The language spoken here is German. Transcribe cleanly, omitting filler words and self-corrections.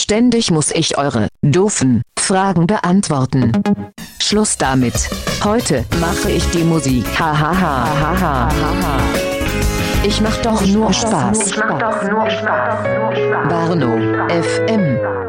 Ständig muss ich eure doofen Fragen beantworten. Schluss damit. Heute mache ich die Musik. Hahaha. Ich mach doch nur Spaß. Barno FM.